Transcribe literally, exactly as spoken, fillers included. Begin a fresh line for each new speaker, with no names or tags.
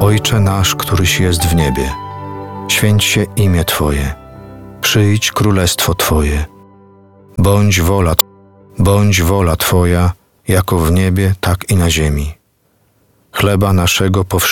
Ojcze nasz, któryś jest w niebie, święć się imię Twoje, przyjdź królestwo Twoje. Bądź wola, bądź wola Twoja, jako w niebie, tak i na ziemi. Chleba naszego powszedniego